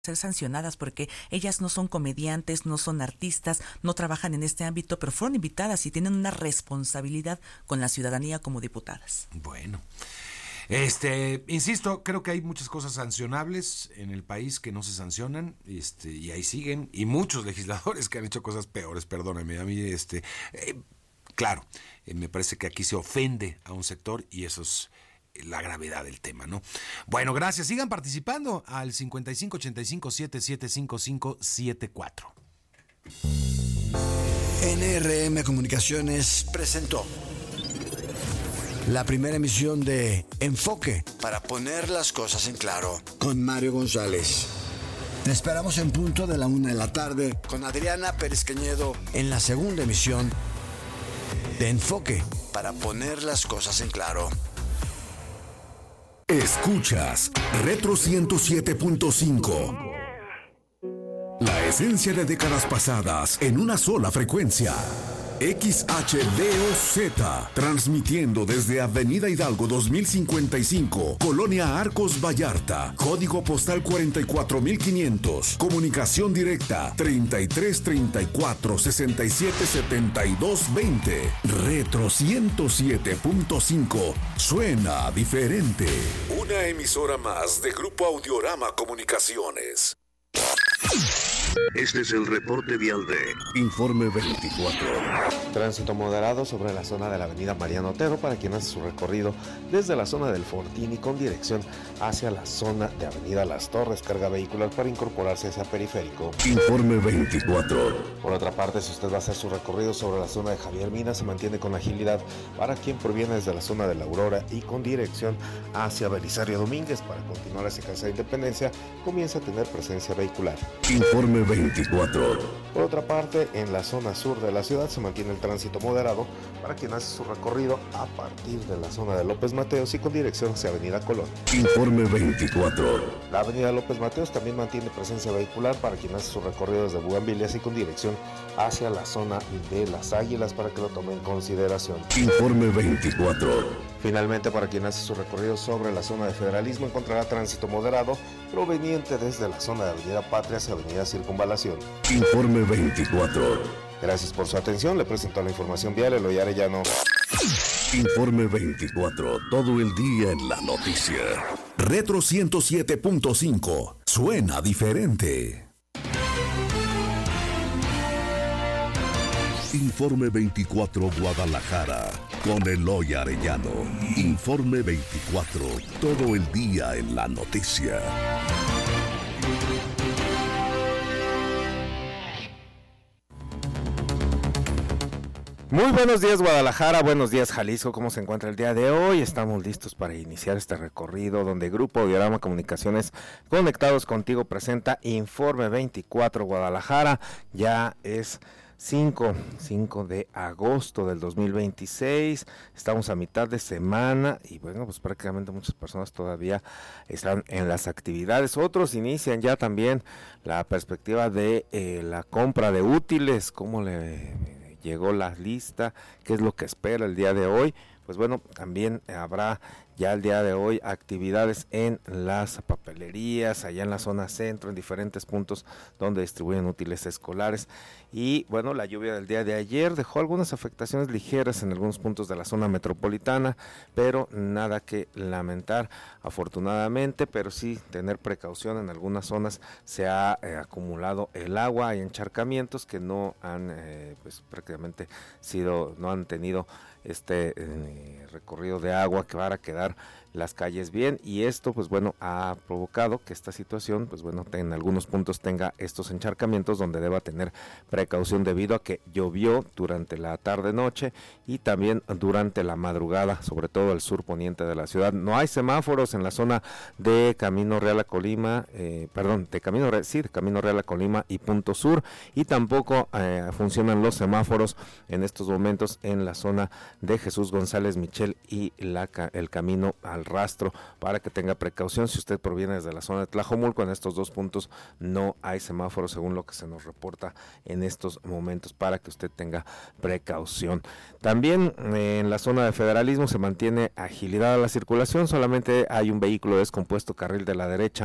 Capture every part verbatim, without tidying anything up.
ser sancionadas porque ellas no son comediantes, no son artistas, no trabajan en este ámbito, pero fueron invitadas y tienen una responsabilidad con la ciudadanía como diputadas. Bueno, este, insisto, creo que hay muchas cosas sancionables en el país que no se sancionan, este, y ahí siguen, y muchos legisladores que han hecho cosas peores, perdóname, a mí, este, eh, claro, eh, me parece que aquí se ofende a un sector y eso es la gravedad del tema, ¿no? Bueno, gracias. Sigan participando al cincuenta y cinco ochenta y cinco setenta y siete cincuenta y cinco setenta y cuatro. N R M Comunicaciones presentó la primera emisión de Enfoque, para poner las cosas en claro, con Mario González. Te esperamos en punto de la una de la tarde con Adriana Pérez Cañedo en la segunda emisión de Enfoque, para poner las cosas en claro. Escuchas Retro ciento siete punto cinco. La esencia de décadas pasadas en una sola frecuencia. X H D O Z, transmitiendo desde Avenida Hidalgo dos mil cincuenta y cinco, Colonia Arcos Vallarta, código postal cuarenta y cuatro mil quinientos, comunicación directa treinta y tres treinta y cuatro sesenta y siete setenta y dos veinte. Retro ciento siete punto cinco, suena diferente. Una emisora más de Grupo Audiorama Comunicaciones. Este es el reporte vial de Informe veinticuatro. Tránsito moderado sobre la zona de la avenida Mariano Otero para quien hace su recorrido desde la zona del Fortín y con dirección hacia la zona de avenida Las Torres. Carga vehicular para incorporarse hacia periférico. Informe veinticuatro. Por otra parte, si usted va a hacer su recorrido sobre la zona de Javier Mina, se mantiene con agilidad para quien proviene desde la zona de la Aurora y con dirección hacia Belisario Domínguez. Para continuar hacia Casa de Independencia, comienza a tener presencia vehicular. Informe veinticuatro. Por otra parte, en la zona sur de la ciudad se mantiene el tránsito moderado para quien hace su recorrido a partir de la zona de López Mateos y con dirección hacia Avenida Colón. Informe veinticuatro. La avenida López Mateos también mantiene presencia vehicular para quien hace su recorrido desde Bugambilias y con dirección hacia la zona de Las Águilas para que lo tome en consideración. Informe veinticuatro. Finalmente, para quien hace su recorrido sobre la zona de Federalismo, encontrará tránsito moderado proveniente desde la zona de Avenida Patria hacia Avenida Circunvalación. Informe veinticuatro. Gracias por su atención. Le presento la información vial Eloy Arellano. Informe veinticuatro. Todo el día en la noticia. Retro ciento siete punto cinco. Suena diferente. Informe veinticuatro Guadalajara, con Eloy Arellano. Informe veinticuatro, todo el día en la noticia. Muy buenos días Guadalajara, buenos días Jalisco, ¿cómo se encuentra el día de hoy? Estamos listos para iniciar este recorrido donde Grupo Audiorama Comunicaciones Conectados Contigo presenta Informe veinticuatro Guadalajara. Ya es cinco de agosto del dos mil veintiséis, estamos a mitad de semana y bueno, pues prácticamente muchas personas todavía están en las actividades, otros inician ya también la perspectiva de eh, la compra de útiles, cómo le llegó la lista, qué es lo que espera el día de hoy. Pues bueno, también habrá ya el día de hoy actividades en las papelerías, allá en la zona centro, en diferentes puntos donde distribuyen útiles escolares. Y bueno, la lluvia del día de ayer dejó algunas afectaciones ligeras en algunos puntos de la zona metropolitana, pero nada que lamentar afortunadamente, pero sí tener precaución. En algunas zonas se ha eh, acumulado el agua, hay encharcamientos que no han eh, pues prácticamente sido, no han tenido este eh, recorrido de agua que van a quedar las calles bien, y esto pues bueno ha provocado que esta situación pues bueno en algunos puntos tenga estos encharcamientos donde deba tener precaución debido a que llovió durante la tarde noche y también durante la madrugada, sobre todo el sur poniente de la ciudad. No hay semáforos en la zona de Camino Real a Colima, eh, perdón, de Camino Real, sí, de Camino Real a Colima y Punto Sur, y tampoco eh, funcionan los semáforos en estos momentos en la zona de Jesús González Michel y la, el camino al Rastro, para que tenga precaución. Si usted proviene desde la zona de Tlajomulco, en estos dos puntos no hay semáforos según lo que se nos reporta en estos momentos, para que usted tenga precaución. También eh, en la zona de Federalismo se mantiene agilidad a la circulación, solamente hay un vehículo descompuesto carril de la derecha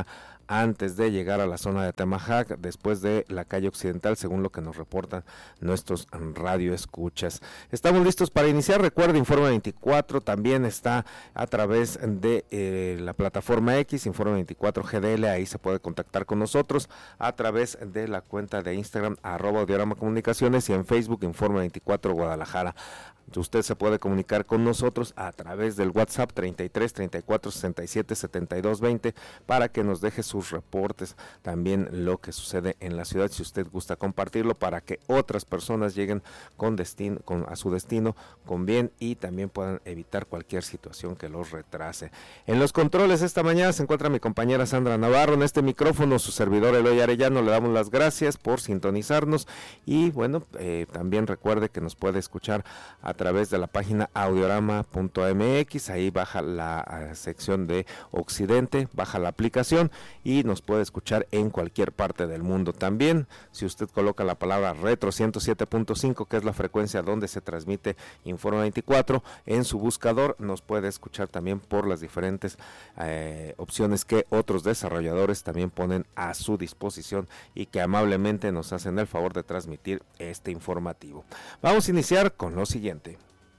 antes de llegar a la zona de Atemajac, después de la calle Occidental, según lo que nos reportan nuestros radioescuchas. Estamos listos para iniciar. Recuerda, Informe veinticuatro también está a través de eh, la plataforma X, Informe veinticuatro G D L, ahí se puede contactar con nosotros a través de la cuenta de Instagram, arroba Audiorama Comunicaciones, y en Facebook, Informe veinticuatro Guadalajara. Usted se puede comunicar con nosotros a través del WhatsApp treinta y tres, treinta y cuatro, sesenta y siete, setenta y dos, veinte para que nos deje sus reportes, también lo que sucede en la ciudad, si usted gusta compartirlo, para que otras personas lleguen con destino, con, a su destino con bien y también puedan evitar cualquier situación que los retrase. En los controles esta mañana se encuentra mi compañera Sandra Navarro, en este micrófono su servidor Eloy Arellano. Le damos las gracias por sintonizarnos y bueno, eh, también recuerde que nos puede escuchar a a través de la página audiorama punto m x, ahí baja la uh, sección de Occidente, baja la aplicación y nos puede escuchar en cualquier parte del mundo. También, si usted coloca la palabra Retro ciento siete punto cinco, que es la frecuencia donde se transmite Informe veinticuatro, en su buscador nos puede escuchar también por las diferentes eh, opciones que otros desarrolladores también ponen a su disposición y que amablemente nos hacen el favor de transmitir este informativo. Vamos a iniciar con lo siguiente.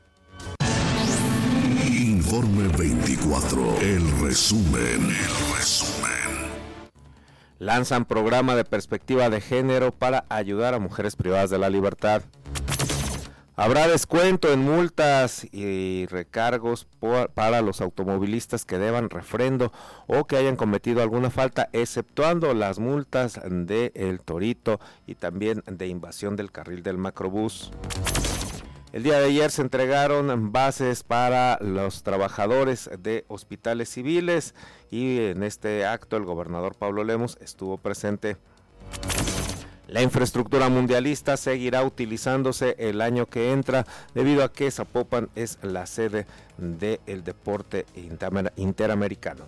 Informe veinticuatro, el resumen, el resumen. Lanzan programa de perspectiva de género para ayudar a mujeres privadas de la libertad. Habrá descuento en multas y recargos por, para los automovilistas que deban refrendo o que hayan cometido alguna falta, exceptuando las multas de El Torito y también de invasión del carril del macrobús. El día de ayer se entregaron bases para los trabajadores de hospitales civiles y en este acto el gobernador Pablo Lemos estuvo presente. La infraestructura mundialista seguirá utilizándose el año que entra debido a que Zapopan es la sede del deporte interamericano.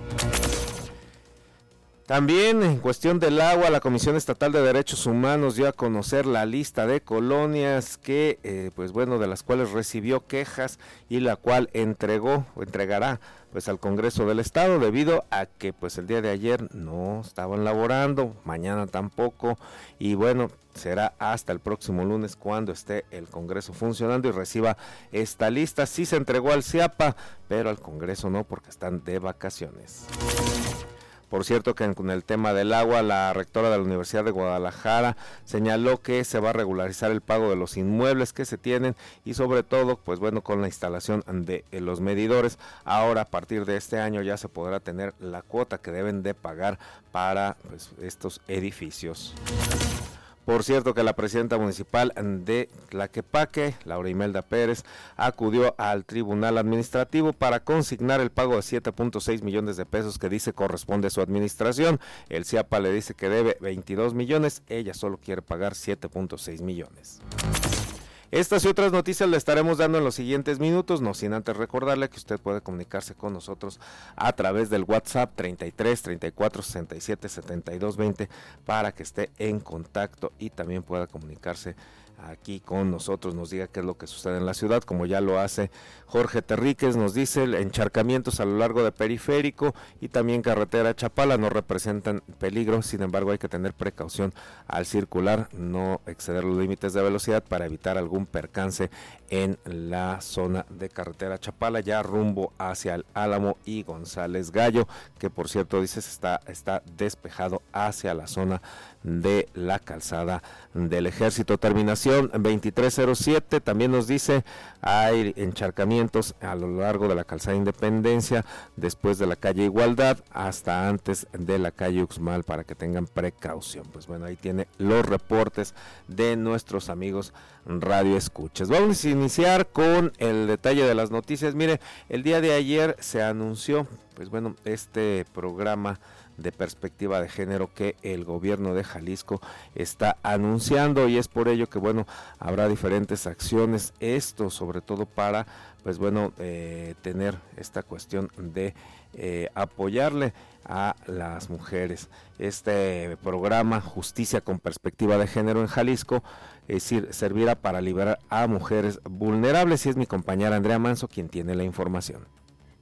También en cuestión del agua, la Comisión Estatal de Derechos Humanos dio a conocer la lista de colonias que, eh, pues bueno, de las cuales recibió quejas y la cual entregó o entregará pues al Congreso del Estado, debido a que pues el día de ayer no estaban laborando, mañana tampoco, y bueno, será hasta el próximo lunes cuando esté el Congreso funcionando y reciba esta lista. Sí se entregó al C I A P A, pero al Congreso no, porque están de vacaciones. Por cierto que con el tema del agua, la rectora de la Universidad de Guadalajara señaló que se va a regularizar el pago de los inmuebles que se tienen y sobre todo, pues bueno, con la instalación de los medidores. Ahora a partir de este año ya se podrá tener la cuota que deben de pagar para pues, estos edificios. Por cierto que la presidenta municipal de Tlaquepaque, Laura Imelda Pérez, acudió al Tribunal Administrativo para consignar el pago de siete punto seis millones de pesos que dice corresponde a su administración. El C I A P A le dice que debe veintidós millones, ella solo quiere pagar siete punto seis millones. Estas y otras noticias le estaremos dando en los siguientes minutos, no sin antes recordarle que usted puede comunicarse con nosotros a través del WhatsApp treinta y tres, treinta y cuatro, sesenta y siete, setenta y dos, veinte para que esté en contacto y también pueda comunicarse aquí con nosotros, nos diga qué es lo que sucede en la ciudad, como ya lo hace Jorge Terríquez. Nos dice: encharcamientos a lo largo de Periférico y también carretera Chapala no representan peligro, sin embargo hay que tener precaución al circular, no exceder los límites de velocidad para evitar algún percance en la zona de carretera Chapala, ya rumbo hacia el Álamo y González Gallo, que por cierto dices está, está despejado hacia la zona de la calzada del Ejército. Terminación veintitrés cero siete, también nos dice hay encharcamientos a lo largo de la calzada Independencia, después de la calle Igualdad hasta antes de la calle Uxmal, para que tengan precaución. Pues bueno, ahí tiene los reportes de nuestros amigos Radio Escuchas. Vamos a iniciar con el detalle de las noticias. Mire, el día de ayer se anunció, pues bueno, este programa de perspectiva de género que el gobierno de Jalisco está anunciando, y es por ello que bueno, habrá diferentes acciones, esto sobre todo para pues bueno eh, tener esta cuestión de eh, apoyarle a las mujeres. Este programa Justicia con Perspectiva de Género en Jalisco, es decir, servirá para liberar a mujeres vulnerables, y es mi compañera Andrea Manso quien tiene la información.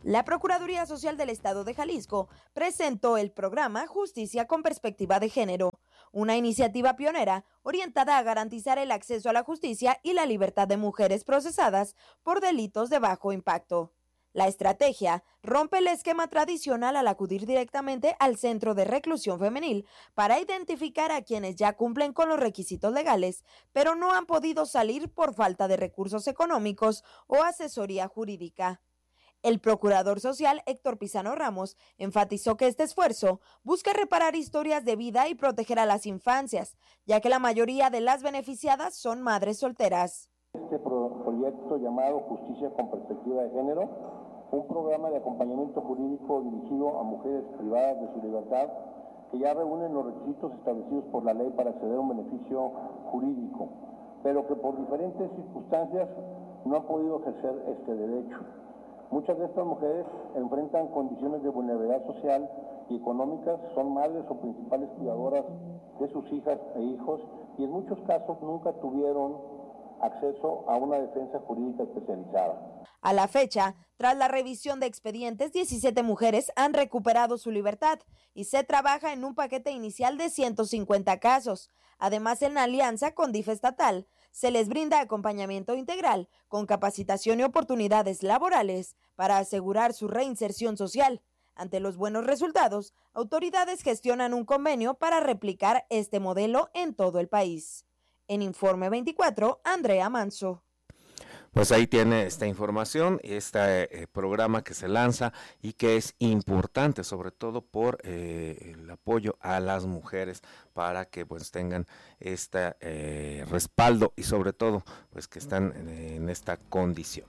La Procuraduría Social del Estado de Jalisco presentó el programa Justicia con Perspectiva de Género, una iniciativa pionera orientada a garantizar el acceso a la justicia y la libertad de mujeres procesadas por delitos de bajo impacto. La estrategia rompe el esquema tradicional al acudir directamente al centro de reclusión femenil para identificar a quienes ya cumplen con los requisitos legales, pero no han podido salir por falta de recursos económicos o asesoría jurídica. El procurador social Héctor Pizano Ramos enfatizó que este esfuerzo busca reparar historias de vida y proteger a las infancias, ya que la mayoría de las beneficiadas son madres solteras. Este pro proyecto llamado Justicia con Perspectiva de Género, un programa de acompañamiento jurídico dirigido a mujeres privadas de su libertad que ya reúnen los requisitos establecidos por la ley para acceder a un beneficio jurídico, pero que por diferentes circunstancias no han podido ejercer este derecho. Muchas de estas mujeres enfrentan condiciones de vulnerabilidad social y económicas, son madres o principales cuidadoras de sus hijas e hijos y en muchos casos nunca tuvieron acceso a una defensa jurídica especializada. A la fecha, tras la revisión de expedientes, diecisiete mujeres han recuperado su libertad y se trabaja en un paquete inicial de ciento cincuenta casos. Además, en alianza con D I F estatal, se les brinda acompañamiento integral con capacitación y oportunidades laborales para asegurar su reinserción social. Ante los buenos resultados, autoridades gestionan un convenio para replicar este modelo en todo el país. En Informe veinticuatro, Andrea Manso. Pues ahí tiene esta información, este eh, programa que se lanza y que es importante, sobre todo por eh, el apoyo a las mujeres para que pues tengan este eh, respaldo y sobre todo pues que están en, en esta condición.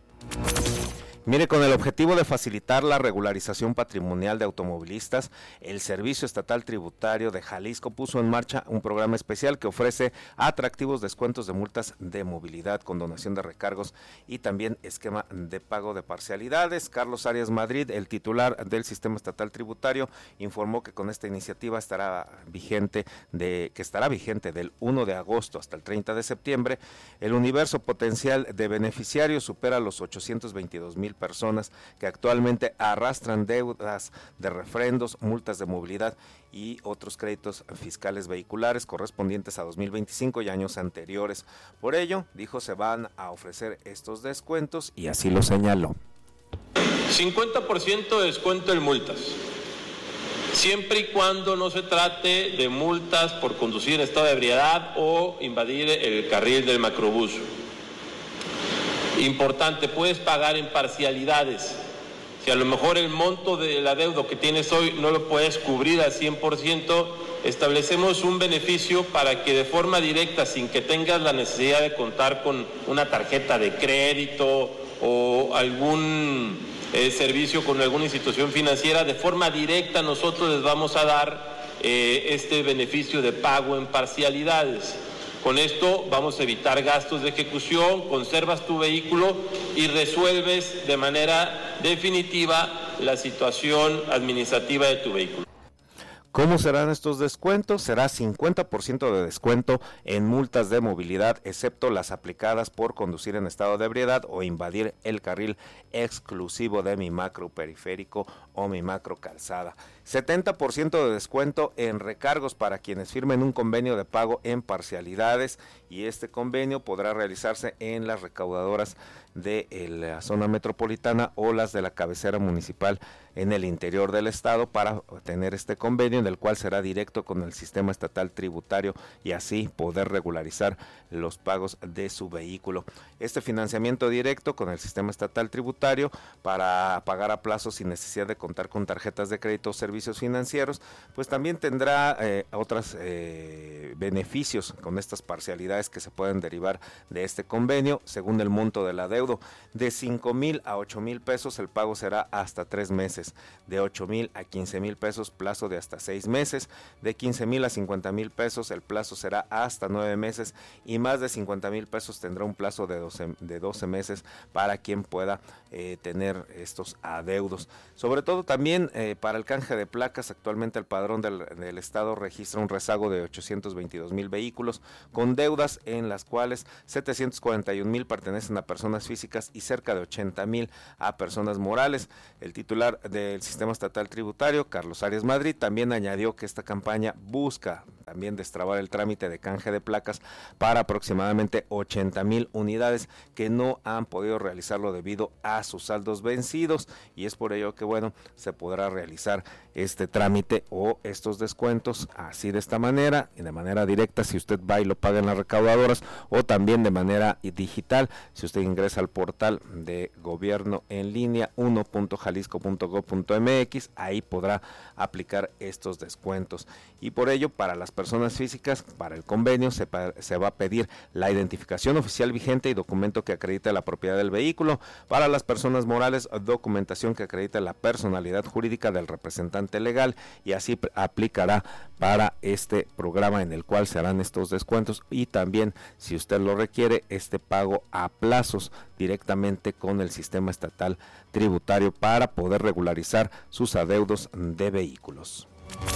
Mire, con el objetivo de facilitar la regularización patrimonial de automovilistas, el Servicio Estatal Tributario de Jalisco puso en marcha un programa especial que ofrece atractivos descuentos de multas de movilidad, condonación de recargos y también esquema de pago de parcialidades. Carlos Arias Madrid, el titular del Sistema Estatal Tributario, informó que con esta iniciativa estará vigente de que estará vigente del primero de agosto hasta el treinta de septiembre. El universo potencial de beneficiarios supera los ochocientos veintidós mil personas que actualmente arrastran deudas de refrendos, multas de movilidad y otros créditos fiscales vehiculares correspondientes a dos mil veinticinco y años anteriores. Por ello, dijo, se van a ofrecer estos descuentos y así lo señaló. cincuenta por ciento de descuento en multas, siempre y cuando no se trate de multas por conducir en estado de ebriedad o invadir el carril del macrobús. Importante, puedes pagar en parcialidades. Si a lo mejor el monto del adeudo que tienes hoy no lo puedes cubrir al cien por ciento, establecemos un beneficio para que de forma directa, sin que tengas la necesidad de contar con una tarjeta de crédito o algún eh, servicio con alguna institución financiera, de forma directa nosotros les vamos a dar eh, este beneficio de pago en parcialidades. Con esto vamos a evitar gastos de ejecución, conservas tu vehículo y resuelves de manera definitiva la situación administrativa de tu vehículo. ¿Cómo serán estos descuentos? Será cincuenta por ciento de descuento en multas de movilidad, excepto las aplicadas por conducir en estado de ebriedad o invadir el carril exclusivo de mi macro periférico o mi macro calzada. setenta por ciento de descuento en recargos para quienes firmen un convenio de pago en parcialidades, y este convenio podrá realizarse en las recaudadoras de la zona metropolitana o las de la cabecera municipal en el interior del estado para tener este convenio, en el cual será directo con el sistema estatal tributario y así poder regularizar los pagos de su vehículo. Este financiamiento directo con el sistema estatal tributario para pagar a plazo sin necesidad de contar con tarjetas de crédito o servicios financieros, pues también tendrá eh, otros eh, beneficios con estas parcialidades que se pueden derivar de este convenio según el monto del adeudo. De cinco mil a ocho mil pesos el pago será hasta tres meses, de ocho mil a quince mil pesos plazo de hasta seis meses, de quince mil a cincuenta mil pesos el plazo será hasta nueve meses y más de cincuenta mil pesos tendrá un plazo de doce, de doce meses para quien pueda eh, tener estos adeudos. Sobre todo también eh, para el canje de placas, actualmente el padrón del, del estado registra un rezago de ochocientos veinte veintidós mil vehículos con deudas, en las cuales setecientos cuarenta y un mil pertenecen a personas físicas y cerca de ochenta mil a personas morales. El titular del Sistema Estatal Tributario, Carlos Arias Madrid, también añadió que esta campaña busca también destrabar el trámite de canje de placas para aproximadamente ochenta mil unidades que no han podido realizarlo debido a sus saldos vencidos, y es por ello que bueno, se podrá realizar este trámite o estos descuentos así de esta manera, y de manera directa si usted va y lo paga en las recaudadoras, o también de manera digital si usted ingresa al portal de gobierno en línea uno punto jalisco punto gob punto mx, ahí podrá aplicar estos descuentos. Y por ello, para las personas físicas, para el convenio se, se va a pedir la identificación oficial vigente y documento que acredite la propiedad del vehículo. Para las personas morales, documentación que acredite la personalidad jurídica del representante legal, y así aplicará para este programa en el cual se harán estos descuentos, y también, si usted lo requiere, este pago a plazos directamente con el Sistema Estatal Tributario para poder regularizar sus adeudos de vehículos.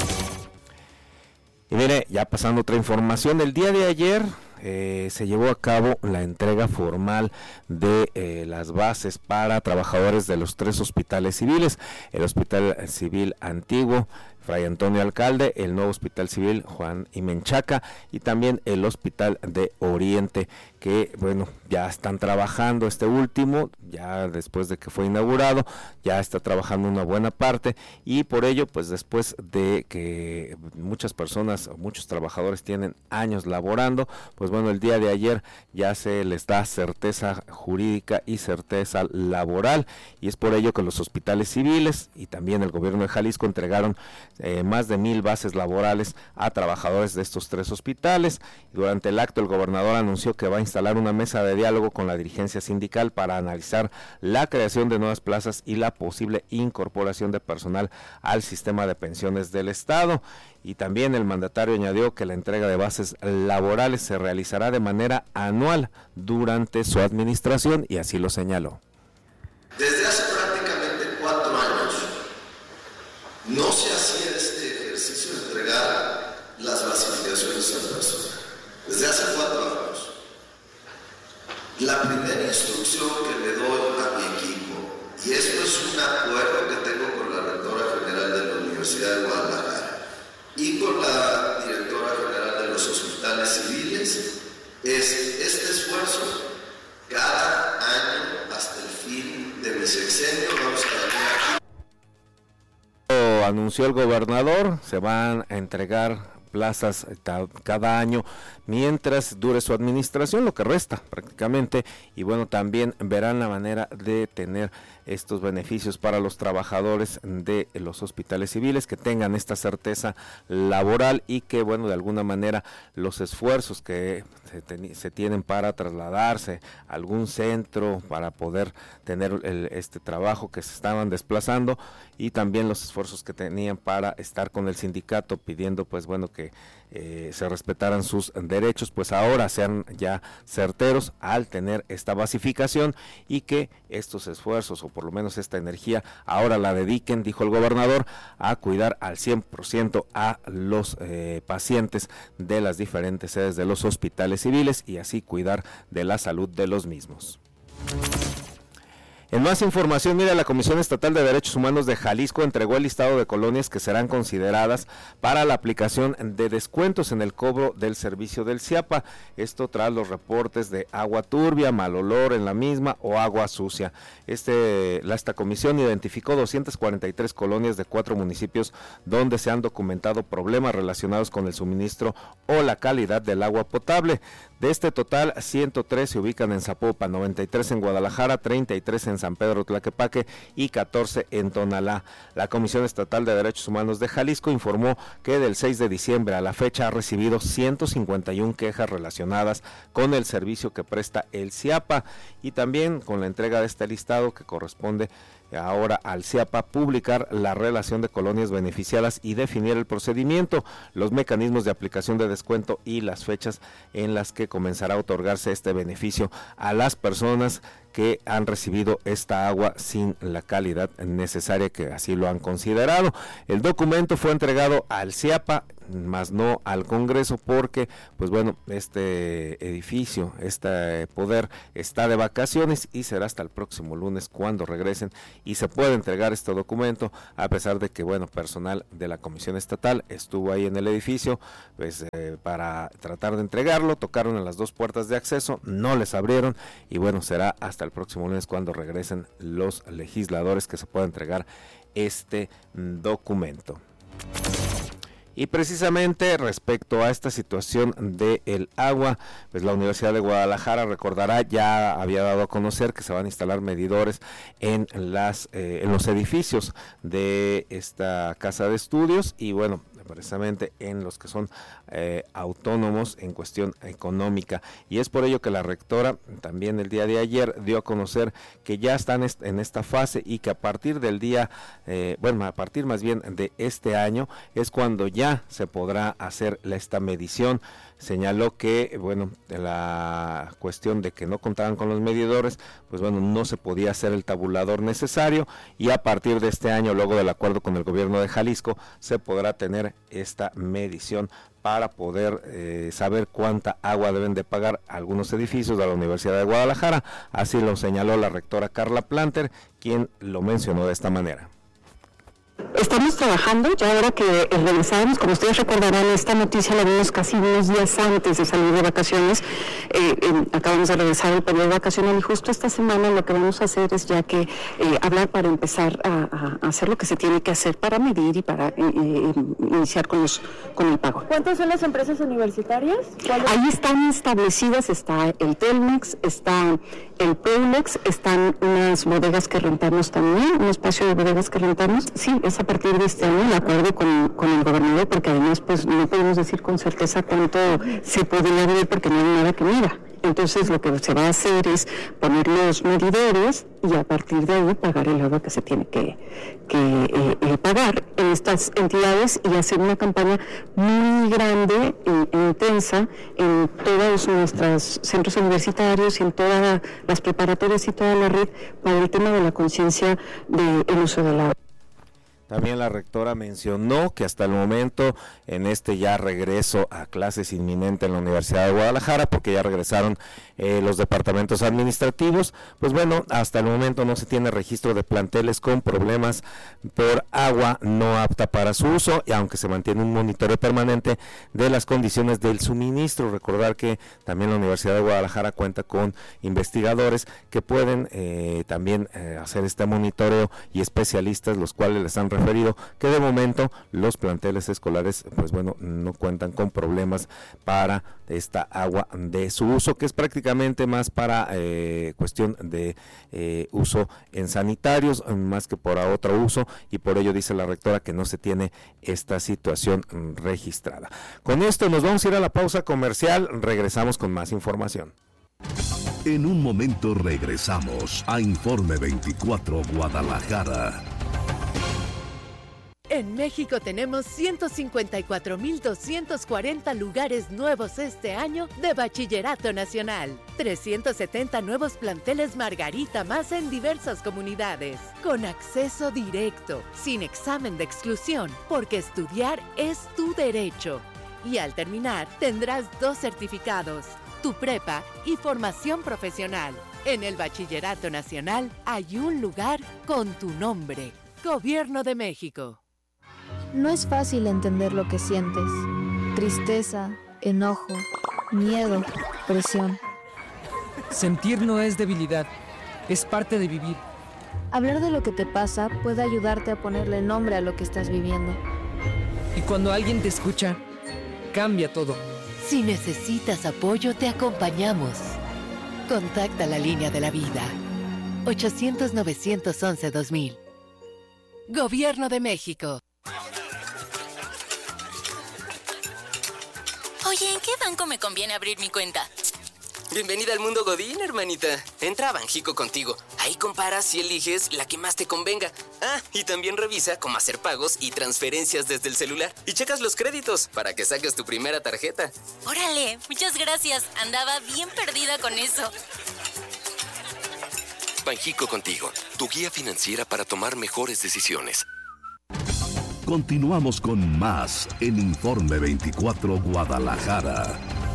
Y mire, ya pasando otra información, el día de ayer eh, se llevó a cabo la entrega formal de eh, las bases para trabajadores de los tres hospitales civiles: el Hospital Civil Antiguo Fray Antonio Alcalde, el nuevo Hospital Civil Juan y Menchaca, y también el Hospital de Oriente, que bueno, ya están trabajando. Este último, ya después de que fue inaugurado, ya está trabajando una buena parte, y por ello, pues después de que muchas personas, muchos trabajadores tienen años laborando, pues bueno, el día de ayer ya se les da certeza jurídica y certeza laboral, y es por ello que los hospitales civiles y también el gobierno de Jalisco entregaron Eh, más de mil bases laborales a trabajadores de estos tres hospitales. Durante el acto, el gobernador anunció que va a instalar una mesa de diálogo con la dirigencia sindical para analizar la creación de nuevas plazas y la posible incorporación de personal al sistema de pensiones del Estado. Y también el mandatario añadió que la entrega de bases laborales se realizará de manera anual durante su administración, y así lo señaló. Desde hace prácticamente cuatro años no se hacía este ejercicio de entregar las basificaciones a la persona. Desde hace cuatro años. La primera instrucción que le doy a mi equipo, y esto es un acuerdo que tengo con la rectora general de la Universidad de Guadalajara y con la directora general de los hospitales civiles, es este esfuerzo cada año hasta el fin de mi sexenio. Vamos a tener aquí. Anunció el gobernador, se van a entregar plazas cada año mientras dure su administración, lo que resta prácticamente, y bueno, también verán la manera de tener estos beneficios para los trabajadores de los hospitales civiles, que tengan esta certeza laboral, y que bueno, de alguna manera los esfuerzos que se, ten, se tienen para trasladarse a algún centro para poder tener el, este trabajo que se estaban desplazando, y también los esfuerzos que tenían para estar con el sindicato pidiendo pues bueno que eh, se respetaran sus derechos, pues ahora sean ya certeros al tener esta basificación, y que estos esfuerzos, o por lo menos esta energía, ahora la dediquen, dijo el gobernador, a cuidar al cien por ciento a los eh, pacientes de las diferentes sedes de los hospitales civiles, y así cuidar de la salud de los mismos. En más información, mira, la Comisión Estatal de Derechos Humanos de Jalisco entregó el listado de colonias que serán consideradas para la aplicación de descuentos en el cobro del servicio del CIAPA. Esto tras los reportes de agua turbia, mal olor en la misma o agua sucia. Este, la, esta comisión identificó doscientas cuarenta y tres colonias de cuatro municipios donde se han documentado problemas relacionados con el suministro o la calidad del agua potable. De este total, ciento tres se ubican en Zapopan, noventa y tres en Guadalajara, treinta y tres en San Pedro Tlaquepaque y catorce en Tonalá. La Comisión Estatal de Derechos Humanos de Jalisco informó que del seis de diciembre a la fecha ha recibido ciento cincuenta y una quejas relacionadas con el servicio que presta el CIAPA, y también con la entrega de este listado que corresponde ahora al CIAPA publicar la relación de colonias beneficiadas y definir el procedimiento, los mecanismos de aplicación de descuento y las fechas en las que comenzará a otorgarse este beneficio a las personas que han recibido esta agua sin la calidad necesaria, que así lo han considerado. El documento fue entregado al CIAPA, más no al Congreso, porque pues bueno, este edificio, este poder está de vacaciones y será hasta el próximo lunes cuando regresen y se puede entregar este documento, a pesar de que bueno, personal de la Comisión Estatal estuvo ahí en el edificio pues eh, para tratar de entregarlo, tocaron en las dos puertas de acceso, no les abrieron y bueno, será hasta el próximo lunes cuando regresen los legisladores que se pueda entregar este documento. Y precisamente respecto a esta situación del agua, pues la Universidad de Guadalajara, recordará, ya había dado a conocer que se van a instalar medidores en las eh, en los edificios de esta casa de estudios y bueno, precisamente en los que son eh, autónomos en cuestión económica, y es por ello que la rectora también el día de ayer dio a conocer que ya están en esta fase y que a partir del día, eh, bueno, a partir más bien de este año es cuando ya se podrá hacer esta medición. Señaló que, bueno, la cuestión de que no contaban con los medidores, pues bueno, no se podía hacer el tabulador necesario y a partir de este año, luego del acuerdo con el gobierno de Jalisco, se podrá tener esta medición para poder eh, saber cuánta agua deben de pagar algunos edificios de la Universidad de Guadalajara. Así lo señaló la rectora Carla Planter, quien lo mencionó de esta manera. Estamos trabajando, ya ahora que regresamos, como ustedes recordarán, esta noticia la vimos casi unos días antes de salir de vacaciones, eh, eh, acabamos de regresar el periodo vacacional y justo esta semana lo que vamos a hacer es ya que eh, hablar para empezar a, a hacer lo que se tiene que hacer para medir y para eh, eh, iniciar con, los, con el pago. ¿Cuántas son las empresas universitarias? Ahí están establecidas, está el Telmex, está el Preulex, están unas bodegas que rentamos también, un espacio de bodegas que rentamos, sí, es a partir de este año el acuerdo con, con el gobernador, porque además pues no podemos decir con certeza cuánto se podría ver porque no hay nada que mida. Entonces lo que se va a hacer es poner los medidores y a partir de ahí pagar el agua que se tiene que, que eh, eh, pagar en estas entidades y hacer una campaña muy grande e, e intensa en todos nuestros centros universitarios y en todas las preparatorias y toda la red para el tema de la conciencia del uso del agua. También la rectora mencionó que hasta el momento, en este ya regreso a clases inminente en la Universidad de Guadalajara, porque ya regresaron eh, los departamentos administrativos, pues bueno, hasta el momento no se tiene registro de planteles con problemas por agua no apta para su uso, y aunque se mantiene un monitoreo permanente de las condiciones del suministro. Recordar que también la Universidad de Guadalajara cuenta con investigadores que pueden eh, también eh, hacer este monitoreo y especialistas, los cuales les han referido que de momento los planteles escolares pues bueno no cuentan con problemas para esta agua de su uso, que es prácticamente más para eh, cuestión de eh, uso en sanitarios más que por otro uso, y por ello dice la rectora que no se tiene esta situación registrada. Con esto nos vamos a ir a la pausa comercial, regresamos con más información. En un momento regresamos a Informe veinticuatro Guadalajara. En México tenemos ciento cincuenta y cuatro mil doscientos cuarenta lugares nuevos este año de Bachillerato Nacional. trescientos setenta nuevos planteles Margarita más en diversas comunidades. Con acceso directo, sin examen de exclusión, porque estudiar es tu derecho. Y al terminar, tendrás dos certificados, tu prepa y formación profesional. En el Bachillerato Nacional hay un lugar con tu nombre. Gobierno de México. No es fácil entender lo que sientes. Tristeza, enojo, miedo, presión. Sentir no es debilidad, es parte de vivir. Hablar de lo que te pasa puede ayudarte a ponerle nombre a lo que estás viviendo. Y cuando alguien te escucha, cambia todo. Si necesitas apoyo, te acompañamos. Contacta la línea de la vida. ochocientos, novecientos once, dos mil. Gobierno de México. Oye, ¿en qué banco me conviene abrir mi cuenta? Bienvenida al mundo Godín, hermanita. Entra a Banjico contigo. Ahí comparas y eliges la que más te convenga. Ah, y también revisa cómo hacer pagos y transferencias desde el celular. Y checas los créditos para que saques tu primera tarjeta. Órale, muchas gracias. Andaba bien perdida con eso. Banjico contigo, tu guía financiera para tomar mejores decisiones. Continuamos con más en Informe veinticuatro Guadalajara.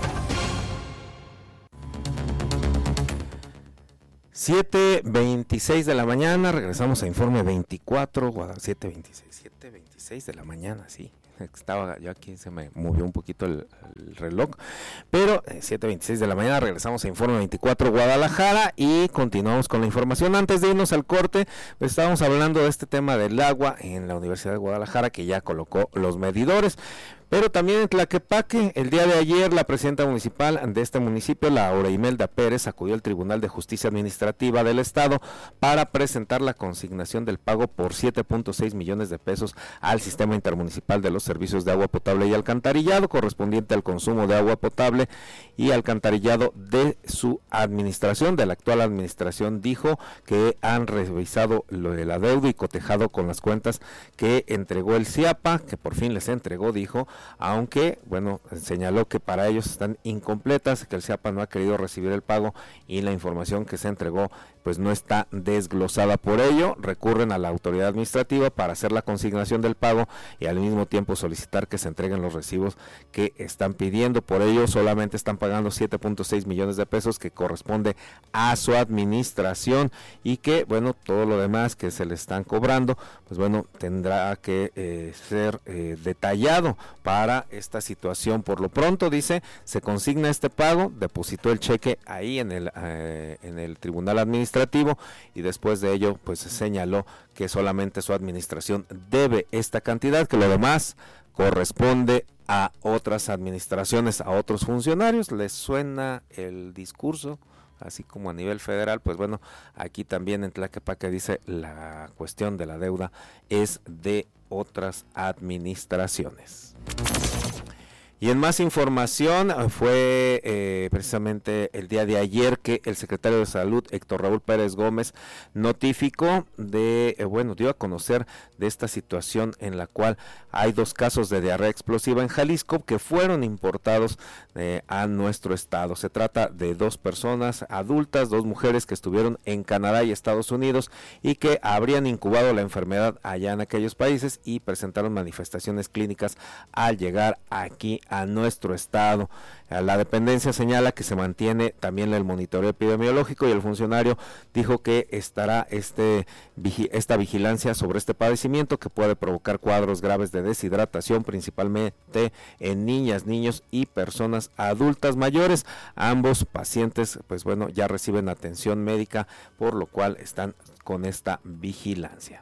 siete veintiséis de la mañana, regresamos a Informe veinticuatro, siete veintiséis, siete veintiséis de la mañana, sí. Estaba yo aquí, se me movió un poquito el, el reloj, pero eh, siete veintiséis de la mañana, regresamos a Informe veinticuatro Guadalajara y continuamos con la información. Antes de irnos al corte, pues estábamos hablando de este tema del agua en la Universidad de Guadalajara, que ya colocó los medidores. Pero también en Tlaquepaque, el día de ayer, la presidenta municipal de este municipio, Laura Imelda Pérez, acudió al Tribunal de Justicia Administrativa del Estado para presentar la consignación del pago por siete punto seis millones de pesos al Sistema Intermunicipal de los Servicios de Agua Potable y Alcantarillado, correspondiente al consumo de agua potable y alcantarillado de su administración, de la actual administración. Dijo que han revisado lo del adeudo y cotejado con las cuentas que entregó el CIAPA, que por fin les entregó, dijo, aunque, bueno, señaló que para ellos están incompletas, que el CIAPA no ha querido recibir el pago y la información que se entregó pues no está desglosada. Por ello, recurren a la autoridad administrativa para hacer la consignación del pago y al mismo tiempo solicitar que se entreguen los recibos que están pidiendo. Por ello, solamente están pagando siete punto seis millones de pesos, que corresponde a su administración, y que, bueno, todo lo demás que se le están cobrando, pues bueno, tendrá que eh, ser eh, detallado para esta situación. Por lo pronto, dice, se consigna este pago, depositó el cheque ahí en el, eh, en el Tribunal Administrativo, y después de ello pues señaló que solamente su administración debe esta cantidad, que lo demás corresponde a otras administraciones, a otros funcionarios. ¿Les suena el discurso? Así como a nivel federal, pues bueno, aquí también en Tlaquepaque dice la cuestión de la deuda es de otras administraciones. Y en más información, fue eh, precisamente el día de ayer que el secretario de Salud, Héctor Raúl Pérez Gómez, notificó de, eh, bueno, dio a conocer de esta situación en la cual hay dos casos de diarrea explosiva en Jalisco que fueron importados eh, a nuestro estado. Se trata de dos personas adultas, dos mujeres que estuvieron en Canadá y Estados Unidos y que habrían incubado la enfermedad allá en aquellos países y presentaron manifestaciones clínicas al llegar aquí a nuestro estado. La dependencia señala que se mantiene también el monitoreo epidemiológico y el funcionario dijo que estará este esta vigilancia sobre este padecimiento que puede provocar cuadros graves de deshidratación, principalmente en niñas, niños y personas adultas mayores. Ambos pacientes, pues bueno, ya reciben atención médica, por lo cual están con esta vigilancia.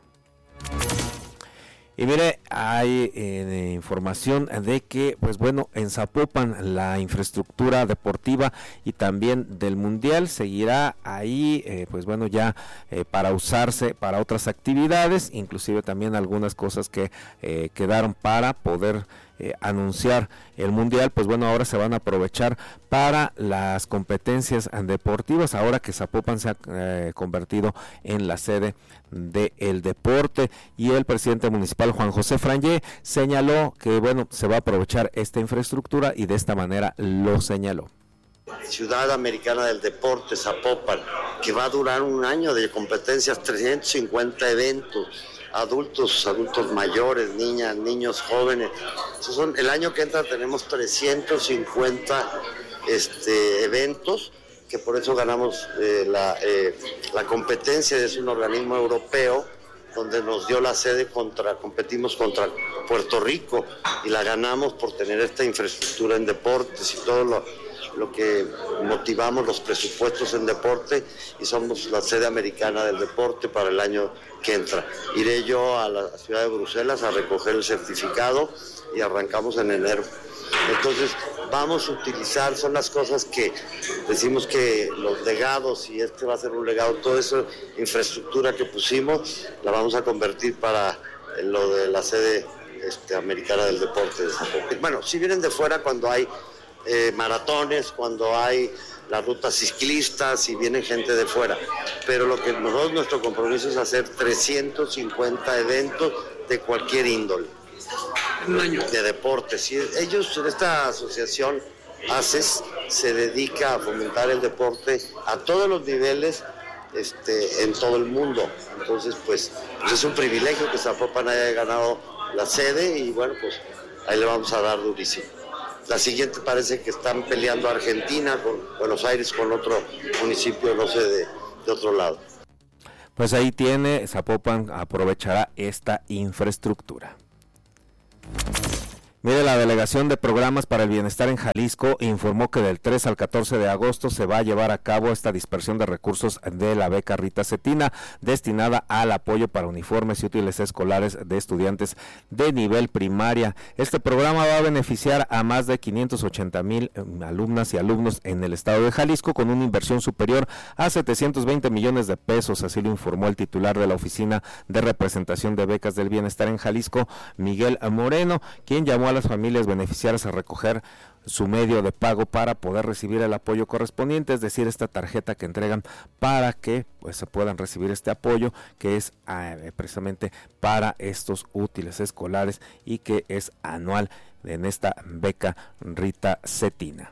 Y mire, hay eh, información de que, pues bueno, en Zapopan la infraestructura deportiva y también del mundial seguirá ahí, eh, pues bueno, ya eh, para usarse para otras actividades, inclusive también algunas cosas que eh, quedaron para poder Eh, anunciar el mundial, pues bueno, ahora se van a aprovechar para las competencias deportivas, ahora que Zapopan se ha eh, convertido en la sede del deporte. Y el presidente municipal, Juan José Frangé, señaló que bueno, se va a aprovechar esta infraestructura y de esta manera lo señaló. Ciudad Americana del Deporte, Zapopan, que va a durar un año de competencias, trescientos cincuenta eventos, adultos, adultos mayores, niñas, niños, jóvenes. Esos son, el año que entra tenemos trescientos cincuenta este, eventos, que por eso ganamos eh, la, eh, la competencia. Es un organismo europeo donde nos dio la sede, contra, competimos contra Puerto Rico y la ganamos por tener esta infraestructura en deportes y todo lo lo que motivamos los presupuestos en deporte, y somos la sede americana del deporte para el año que entra. Iré yo a la ciudad de Bruselas a recoger el certificado y arrancamos en enero. Entonces vamos a utilizar, son las cosas que decimos que los legados, y este va a ser un legado, toda esa infraestructura que pusimos la vamos a convertir para lo de la sede este, americana del deporte. Bueno, si vienen de fuera cuando hay Eh, maratones, cuando hay las rutas ciclistas y viene gente de fuera, pero lo que nosotros, nuestro compromiso es hacer trescientos cincuenta eventos de cualquier índole, un año de deportes. Y ellos, esta asociación ACES, se dedica a fomentar el deporte a todos los niveles este, en todo el mundo. Entonces pues es un privilegio que Zapopan haya ganado la sede y bueno, pues ahí le vamos a dar durísimo. La siguiente parece que están peleando Argentina con Buenos Aires, con otro municipio, no sé, de, de otro lado. Pues ahí tiene, Zapopan aprovechará esta infraestructura. Mire, la Delegación de Programas para el Bienestar en Jalisco informó que del tres al catorce de agosto se va a llevar a cabo esta dispersión de recursos de la beca Rita Cetina, destinada al apoyo para uniformes y útiles escolares de estudiantes de nivel primaria. Este programa va a beneficiar a más de quinientos ochenta mil alumnas y alumnos en el estado de Jalisco, con una inversión superior a setecientos veinte millones de pesos, así lo informó el titular de la Oficina de Representación de Becas del Bienestar en Jalisco, Miguel Moreno, quien llamó a las familias beneficiarias a recoger su medio de pago para poder recibir el apoyo correspondiente, es decir, esta tarjeta que entregan para que pues se puedan recibir este apoyo, que es eh, precisamente para estos útiles escolares y que es anual en esta beca Rita Cetina.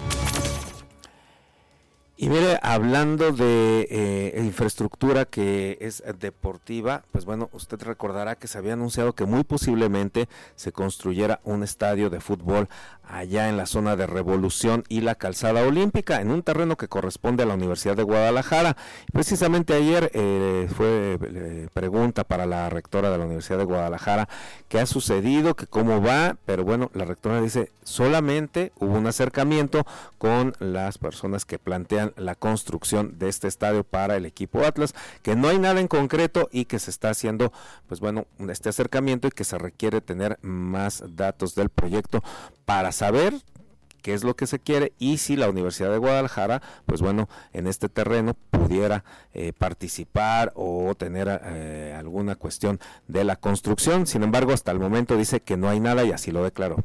Y mire, hablando de eh, infraestructura que es deportiva, pues bueno, usted recordará que se había anunciado que muy posiblemente se construyera un estadio de fútbol allá en la zona de Revolución y la Calzada Olímpica, en un terreno que corresponde a la Universidad de Guadalajara. Precisamente ayer eh, fue eh, pregunta para la rectora de la Universidad de Guadalajara qué ha sucedido, que cómo va, pero bueno, la rectora dice solamente hubo un acercamiento con las personas que plantean la construcción de este estadio para el equipo Atlas, que no hay nada en concreto y que se está haciendo, pues bueno, este acercamiento y que se requiere tener más datos del proyecto para saber qué es lo que se quiere y si la Universidad de Guadalajara, pues bueno, en este terreno pudiera eh, participar o tener eh, alguna cuestión de la construcción. Sin embargo, hasta el momento dice que no hay nada y así lo declaró.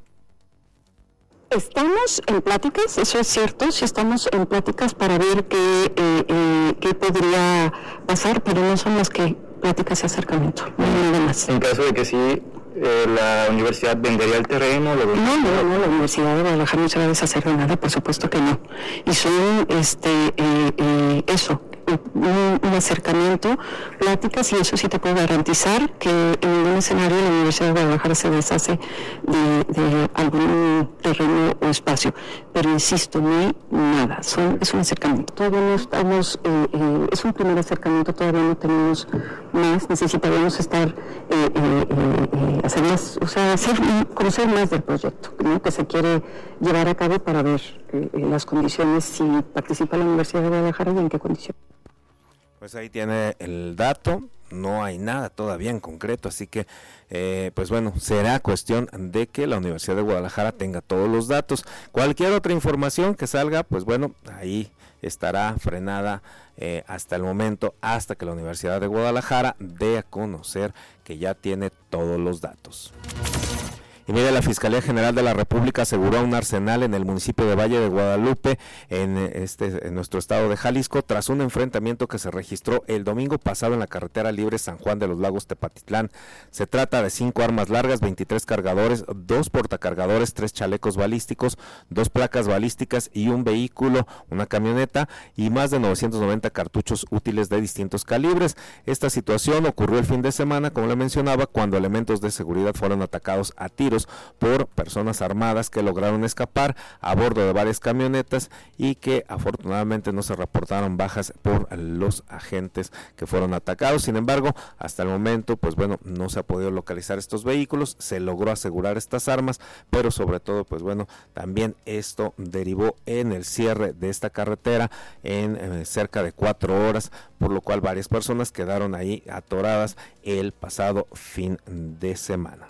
Estamos en pláticas, eso es cierto, sí estamos en pláticas para ver qué, eh, eh, qué podría pasar, pero no son más que pláticas y acercamiento, no hay nada más. En caso de que sí, eh, la universidad vendería el terreno. ¿Lo no, no, no, la Universidad de Guadalajara no se va a deshacer de nada, por supuesto que no. Y son, este, eh, eh, eso, un, un acercamiento, pláticas, y eso sí te puedo garantizar que en ningún escenario la Universidad de Guadalajara se deshace de, de algún terreno o espacio. Pero insisto, no hay nada, son, es un acercamiento. Todavía no estamos, eh, eh, es un primer acercamiento, todavía no tenemos más, necesitaríamos estar, eh, eh, eh, hacer más, o sea, hacer, conocer más del proyecto, ¿no?, que se quiere llevar a cabo para ver eh, las condiciones, si participa la Universidad de Guadalajara y en qué condiciones. Pues ahí tiene el dato, no hay nada todavía en concreto, así que eh, pues bueno, será cuestión de que la Universidad de Guadalajara tenga todos los datos. Cualquier otra información que salga, pues bueno, ahí estará frenada eh, hasta el momento, hasta que la Universidad de Guadalajara dé a conocer que ya tiene todos los datos. Y mire, la Fiscalía General de la República aseguró un arsenal en el municipio de Valle de Guadalupe, en este en nuestro estado de Jalisco, tras un enfrentamiento que se registró el domingo pasado en la carretera libre San Juan de los Lagos Tepatitlán. Se trata de cinco armas largas, veintitrés cargadores, dos portacargadores, tres chalecos balísticos, dos placas balísticas y un vehículo, una camioneta, y más de novecientos noventa cartuchos útiles de distintos calibres. Esta situación ocurrió el fin de semana, como le mencionaba, cuando elementos de seguridad fueron atacados a tiros por personas armadas que lograron escapar a bordo de varias camionetas y que afortunadamente no se reportaron bajas por los agentes que fueron atacados. Sin embargo, hasta el momento, pues bueno, no se ha podido localizar estos vehículos, se logró asegurar estas armas, pero sobre todo, pues bueno, también esto derivó en el cierre de esta carretera en eh, cerca de cuatro horas, por lo cual varias personas quedaron ahí atoradas el pasado fin de semana.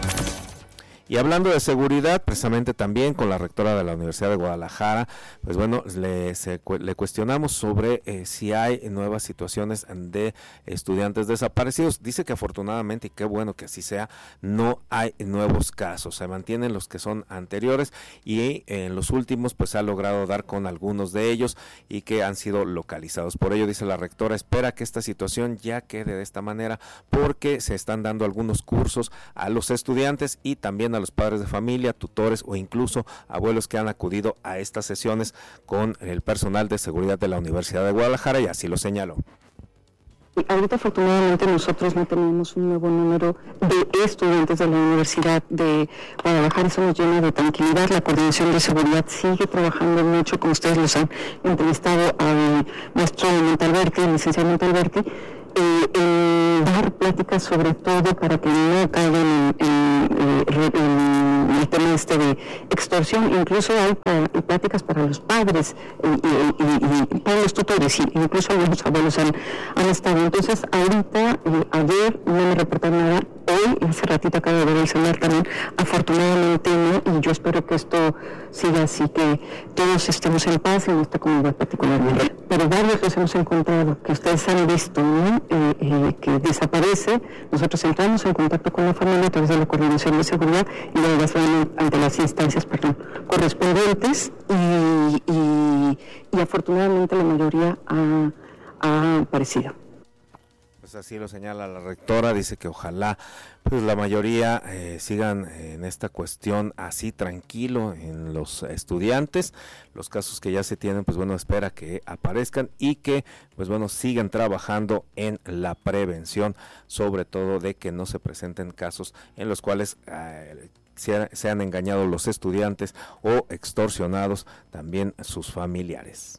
Y hablando de seguridad, precisamente también con la rectora de la Universidad de Guadalajara, pues bueno, le, se, le cuestionamos sobre eh, si hay nuevas situaciones de estudiantes desaparecidos. Dice que afortunadamente, y qué bueno que así sea, no hay nuevos casos, se mantienen los que son anteriores y en los últimos pues se ha logrado dar con algunos de ellos y que han sido localizados. Por ello, dice la rectora, espera que esta situación ya quede de esta manera porque se están dando algunos cursos a los estudiantes y también a los padres de familia, tutores o incluso abuelos que han acudido a estas sesiones con el personal de seguridad de la Universidad de Guadalajara, y así lo señaló. Y ahorita afortunadamente nosotros no tenemos un nuevo número de estudiantes de la Universidad de Guadalajara, eso nos llena de tranquilidad. La Coordinación de Seguridad sigue trabajando mucho, como ustedes los han entrevistado al maestro Montalberti, al licenciado Montalberti, eh, eh, dar pláticas sobre todo para que no caigan en, en, en, en el tema este de extorsión. Incluso hay para, pláticas para los padres y, y, y, y para los tutores, y incluso algunos abuelos han, han estado. Entonces ahorita, eh, ayer no me reportaron nada, hoy, hace ratito acabo de ver el celular también, afortunadamente no, y yo espero que esto siga así, que todos estemos en paz en esta comunidad particularmente. Pero varios los hemos encontrado, que ustedes han visto, ¿no? eh, eh, que desaparece, nosotros entramos en contacto con la familia a través de la Coordinación de Seguridad y luego las van ante las instancias, perdón, correspondientes, y, y, y afortunadamente la mayoría ha, ha aparecido. Pues así lo señala la rectora, dice que ojalá pues la mayoría eh, sigan en esta cuestión así tranquilo en los estudiantes, los casos que ya se tienen, pues bueno, espera que aparezcan y que pues bueno sigan trabajando en la prevención, sobre todo de que no se presenten casos en los cuales eh, sean engañados los estudiantes o extorsionados también sus familiares.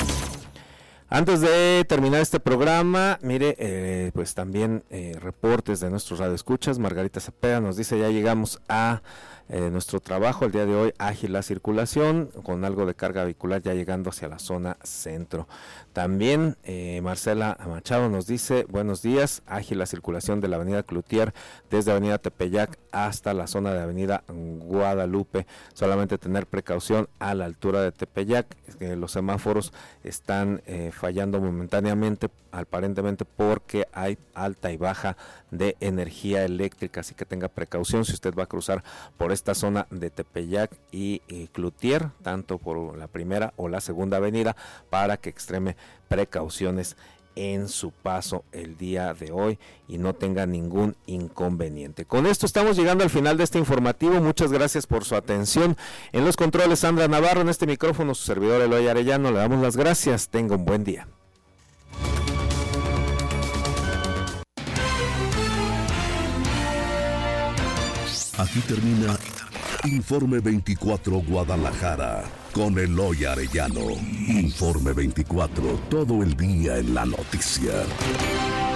Antes de terminar este programa, mire, eh, pues también eh, reportes de nuestros radioescuchas. Margarita Cepeda nos dice, ya llegamos a eh, nuestro trabajo el día de hoy, ágil la circulación, con algo de carga vehicular ya llegando hacia la zona centro. También eh, Marcela Machado nos dice, buenos días, ágil la circulación de la avenida Cloutier desde avenida Tepeyac hasta la zona de avenida Guadalupe. Solamente tener precaución a la altura de Tepeyac, eh, los semáforos están eh, fallando momentáneamente, aparentemente porque hay alta y baja de energía eléctrica, así que tenga precaución si usted va a cruzar por esta zona de Tepeyac y, y Cloutier, tanto por la primera o la segunda avenida, para que extreme precauciones en su paso el día de hoy y no tenga ningún inconveniente. Con esto estamos llegando al final de este informativo. Muchas gracias por su atención. En los controles Sandra Navarro, en este micrófono su servidor Eloy Arellano. Le damos las gracias. Tenga un buen día. Aquí termina Informe veinticuatro Guadalajara con Eloy Arellano. Informe veinticuatro, todo el día en la noticia.